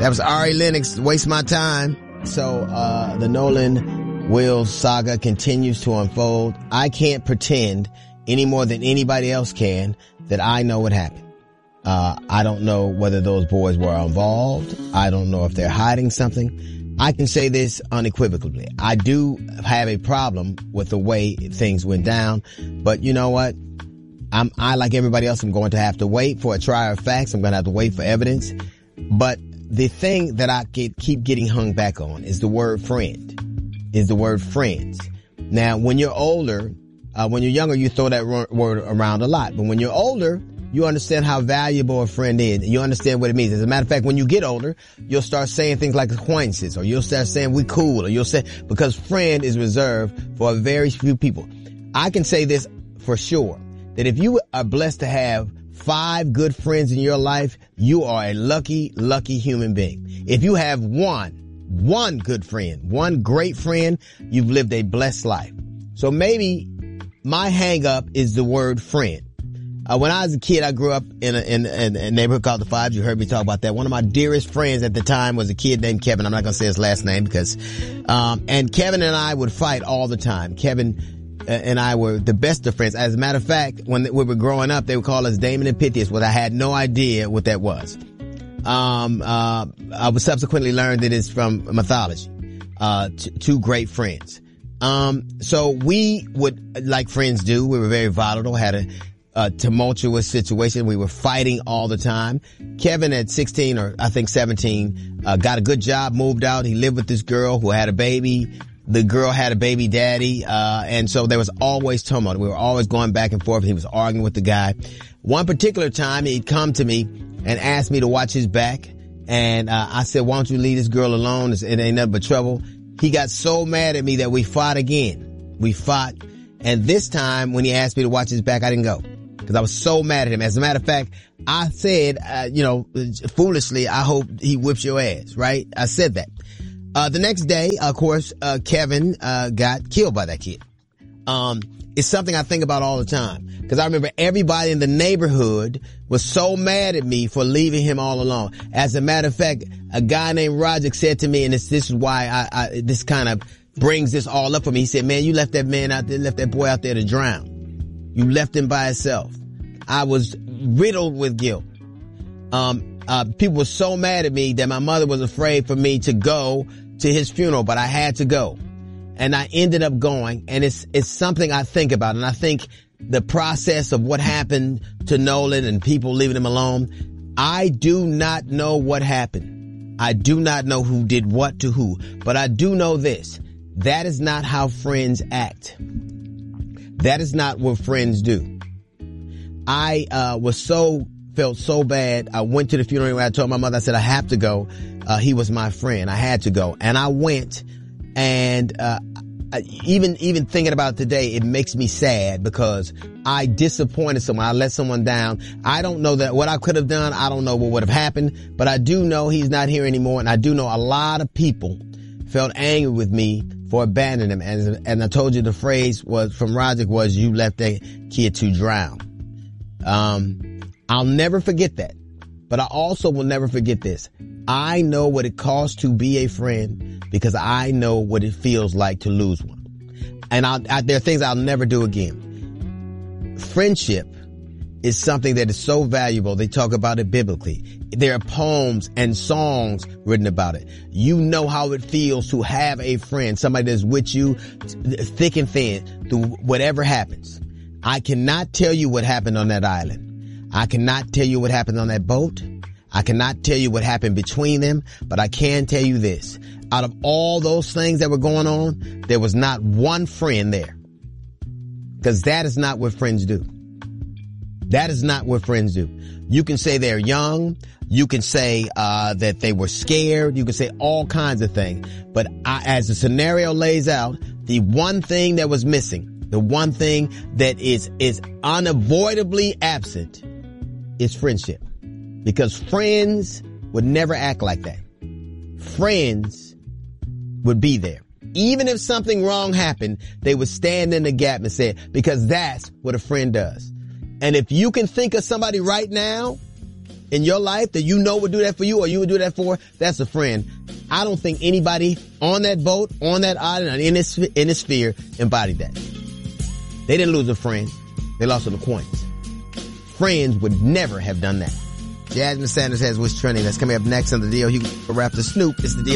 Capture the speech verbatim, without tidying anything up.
That was Ari Lennox, Waste My Time. So, uh, the Nolan Will saga continues to unfold. I can't pretend any more than anybody else can that I know what happened. Uh, I don't know whether those boys were involved. I don't know if they're hiding something. I can say this unequivocally. I do have a problem with the way things went down, but you know what? I'm, I, like everybody else, I'm going to have to wait for a trial of facts. I'm going to have to wait for evidence. But the thing that I get, keep getting hung back on is the word friend, is the word friends. Now, when you're older, uh, when you're younger, you throw that ro- word around a lot. But when you're older, you understand how valuable a friend is. You understand what it means. As a matter of fact, when you get older, you'll start saying things like acquaintances, or you'll start saying we cool, or you'll say, because friend is reserved for a very few people. I can say this for sure, that if you are blessed to have five good friends in your life, you are a lucky, lucky human being. If you have one, one good friend, one great friend, you've lived a blessed life. So maybe my hang up is the word friend. Uh, when I was a kid, I grew up in a, in, in a neighborhood called the Fives. You heard me talk about that. One of my dearest friends at the time was a kid named Kevin. I'm not going to say his last name because, um, and Kevin and I would fight all the time. Kevin uh, and I were the best of friends. As a matter of fact, when we were growing up, they would call us Damon and Pythias. Well, I had no idea what that was. Um, uh, I would subsequently learn that it's from mythology. Uh, t- two great friends. Um, so we would, like friends do, we were very volatile, had a, a tumultuous situation. We were fighting all the time. Kevin at sixteen or I think seventeen, uh, got a good job, moved out. He lived with this girl who had a baby. The girl had a baby daddy, uh, and so there was always tumult. We were always going back and forth. He was arguing with the guy. One particular time, he'd come to me and asked me to watch his back, and uh, I said, why don't you leave this girl alone? It ain't nothing but trouble. He got so mad at me that we fought again. We fought, and this time, when he asked me to watch his back, I didn't go, because I was so mad at him. As a matter of fact, I said, uh, you know, foolishly, I hope he whips your ass, right? I said that. Uh, the next day, of course, uh, Kevin, uh, got killed by that kid. Um, it's something I think about all the time. Cause I remember everybody in the neighborhood was so mad at me for leaving him all alone. As a matter of fact, a guy named Roger said to me, and this, this is why I, I, this kind of brings this all up for me. He said, man, you left that man out there, left that boy out there to drown. You left him by himself. I was riddled with guilt. Um, uh, people were so mad at me that my mother was afraid for me to go to his funeral, but I had to go. And I ended up going, and it's, it's something I think about. And I think the process of what happened to Nolan and people leaving him alone, I do not know what happened. I do not know who did what to who, but I do know this. That is not how friends act. That is not what friends do. I, uh, was so, felt so bad. I went to the funeral and I told my mother, I said, I have to go. Uh, he was my friend. I had to go. And I went, and, uh, I, even, even thinking about it today, it makes me sad because I disappointed someone. I let someone down. I don't know that what I could have done. I don't know what would have happened, but I do know he's not here anymore. And I do know a lot of people felt angry with me for abandoning him. And, and I told you the phrase was from Roger was, you left that kid to drown. Um, I'll never forget that, but I also will never forget this. I know what it costs to be a friend because I know what it feels like to lose one. And I'll, I, there are things I'll never do again. Friendship is something that is so valuable. They talk about it biblically. There are poems and songs written about it. You know how it feels to have a friend, somebody that's with you thick and thin through whatever happens. I cannot tell you what happened on that island. I cannot tell you what happened on that boat. I cannot tell you what happened between them, but I can tell you this. Out of all those things that were going on, there was not one friend there. Because that is not what friends do. That is not what friends do. You can say they're young. You can say uh that they were scared. You can say all kinds of things. But I, as the scenario lays out, the one thing that was missing, the one thing that is is unavoidably absent is friendship. Because friends would never act like that. Friends would be there. Even if something wrong happened, they would stand in the gap and say it, because that's what a friend does. And if you can think of somebody right now in your life that you know would do that for you or you would do that for, that's a friend. I don't think anybody on that boat, on that island, or in this, in this sphere embodied that. They didn't lose a friend. They lost an acquaintance. Friends would never have done that. Jasmine Sanders has what's trending. That's coming up next on The Deal. You can wrap the Snoop. It's The Deal.